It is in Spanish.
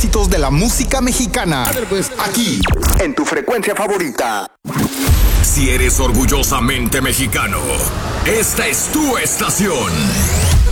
éxitos de la música mexicana. Aquí, en tu frecuencia favorita. Si eres orgullosamente mexicano, esta es tu estación.